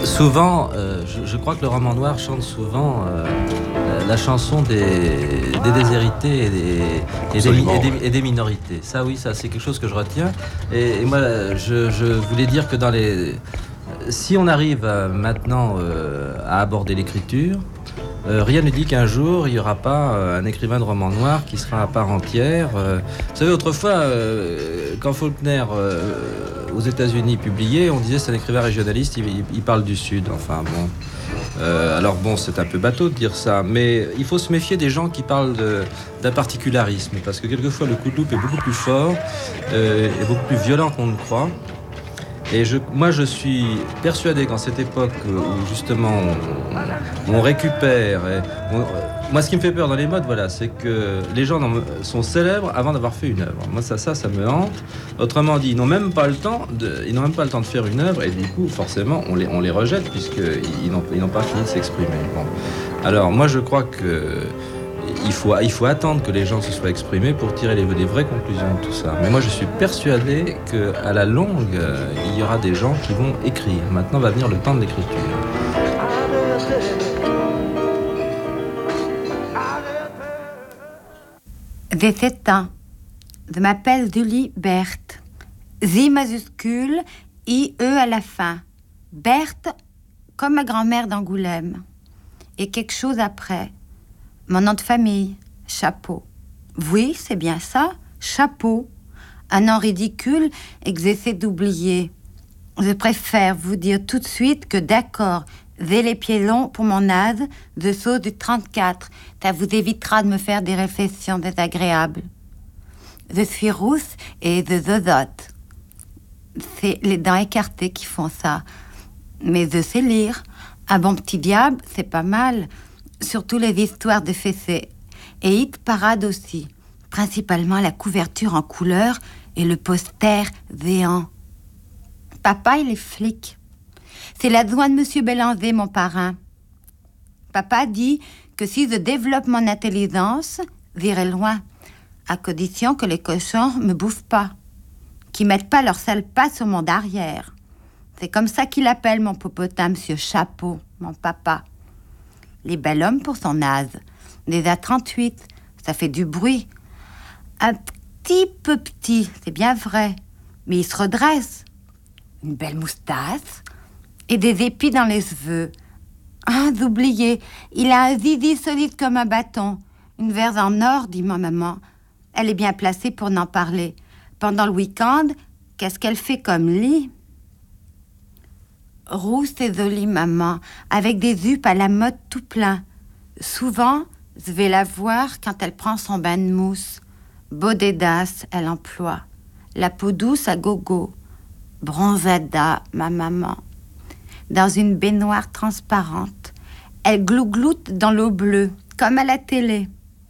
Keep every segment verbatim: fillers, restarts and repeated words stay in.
Souvent, euh, je, je crois que le roman noir chante souvent euh, la, la chanson des, des déshérités et des, et, des, et, des, et des minorités. Ça, oui, ça, c'est quelque chose que je retiens. Et, et moi, je, je voulais dire que dans les... Si on arrive à, maintenant euh, à aborder l'écriture, Euh, rien ne dit qu'un jour, il n'y aura pas euh, un écrivain de roman noir qui sera à part entière. Euh, vous savez, autrefois, euh, quand Faulkner, euh, aux États-Unis, publiait, on disait c'est un écrivain régionaliste, il, il parle du Sud. Enfin, bon. Euh, alors, bon, c'est un peu bateau de dire ça, mais il faut se méfier des gens qui parlent de, d'un particularisme, parce que quelquefois, le coup de loupe est beaucoup plus fort euh, et beaucoup plus violent qu'on ne croit. Et je, moi, je suis persuadé qu'en cette époque où justement on, on récupère... Et on, moi, ce qui me fait peur dans les modes, voilà, c'est que les gens sont célèbres avant d'avoir fait une œuvre. Moi, ça, ça, ça me hante. Autrement dit, ils n'ont même pas le temps de, ils n'ont même pas le temps de faire une œuvre, et du coup, forcément, on les, on les rejette puisqu'ils n'ont, ils n'ont pas fini de s'exprimer. Bon. Alors, moi, je crois que Il faut, il faut attendre que les gens se soient exprimés pour tirer les, les vraies conclusions de tout ça. Mais moi, je suis persuadé qu'à la longue, euh, il y aura des gens qui vont écrire. Maintenant va venir le temps de l'écriture. J'ai sept ans. Je m'appelle Julie Berthe. J majuscule, I E à la fin. Berthe, comme ma grand-mère d'Angoulême. Et quelque chose après. Mon nom de famille, Chapeau. Oui, c'est bien ça, Chapeau. Un nom ridicule et que j'essaie d'oublier. Je préfère vous dire tout de suite que d'accord, j'ai les pieds longs pour mon âge, je saute du trente-quatre. Ça vous évitera de me faire des réflexions désagréables. Je suis rousse et je zozote. C'est les dents écartées qui font ça. Mais je sais lire. Un bon petit diable, c'est pas mal. Surtout les histoires de fessées. Et hit parade aussi. Principalement la couverture en couleur et le poster véant. Papa, il est flic. C'est l'adjoint de Monsieur Bélanger, mon parrain. Papa dit que si je développe mon intelligence, j'irai loin, à condition que les cochons me bouffent pas, qu'ils mettent pas leur sale pas sur mon derrière. C'est comme ça qu'il appelle mon popotin, Monsieur Chapeau, mon papa. Les bel hommes pour son âge. Déjà trente-huit, ça fait du bruit. Un petit peu petit, c'est bien vrai, mais il se redresse. Une belle moustache et des épis dans les cheveux. Ah, d'oublier, il a un zizi solide comme un bâton. Une verse en or, dit ma maman. Elle est bien placée pour n'en parler. Pendant le week-end, qu'est-ce qu'elle fait comme lit? Rousse et jolie maman, avec des jupes à la mode tout plein. Souvent, je vais la voir quand elle prend son bain de mousse. Bodédas, elle emploie. La peau douce à gogo. Bronzada, ma maman. Dans une baignoire transparente. Elle glougloute dans l'eau bleue, comme à la télé.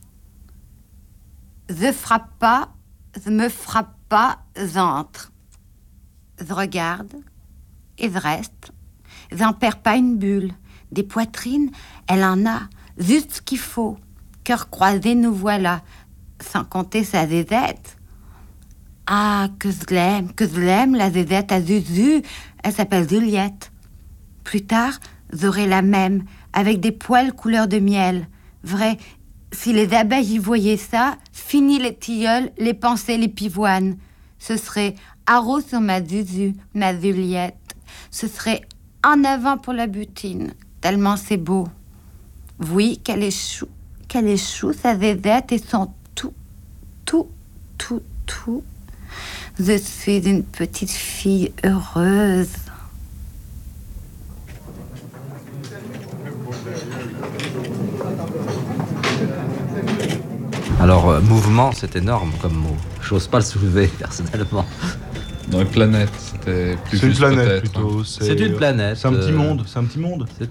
Je frappe pas, je me frappe pas, j'entre. Je regarde. Et je reste. J'en perds pas une bulle. Des poitrines, elle en a. Juste ce qu'il faut. Cœur croisé, nous voilà. Sans compter sa zézette. Ah, que je l'aime, que je l'aime, la zézette à Zuzu. Elle s'appelle Juliette. Plus tard, j'aurai la même, avec des poils couleur de miel. Vrai, si les abeilles y voyaient ça, fini les tilleuls, les pensées, les pivoines. Ce serait haro sur ma Zuzu, ma Juliette. Ce serait en avant pour la butine, tellement c'est beau. Oui, qu'elle est chou, qu'elle est chou, sa zézette et son tout, tout, tout, tout. Je suis une petite fille heureuse. Alors, euh, mouvement, c'est énorme comme mot. J'ose pas le soulever, personnellement. Dans les planètes, c'était plus c'est juste une planète peut-être. plutôt. C'est, c'est une planète. C'est un petit euh, monde. C'est un petit monde. C'est